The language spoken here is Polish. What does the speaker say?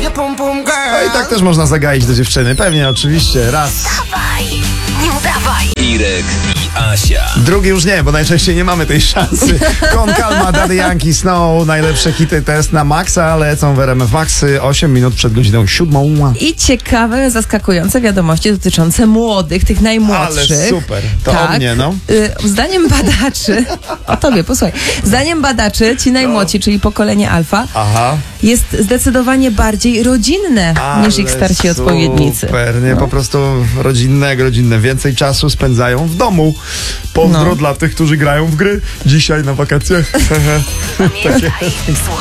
No i tak też można zagaić do dziewczyny. Pewnie, oczywiście. Raz. Wstawaj, nie udawaj. Irek i Asia. Drugi już nie, bo najczęściej nie mamy tej szansy. Kon Calma, Daddy Yankee, Snow. Najlepsze hity test na maksa lecą w RMF Maxy 8 minut przed godziną 7. I ciekawe, zaskakujące wiadomości dotyczące młodych, tych najmłodszych. Ale super. To o mnie, no. Zdaniem badaczy, o tobie, posłuchaj. Zdaniem badaczy, ci najmłodsi, czyli pokolenie alfa, Aha. jest zdecydowanie bardziej rodzinne niż ich starsi odpowiednicy. Super, nie? Po prostu rodzinne. Więcej czasu spędzają w domu. Pozdro dla tych, którzy grają w gry dzisiaj na wakacjach. Pamiętaj, słuchaj.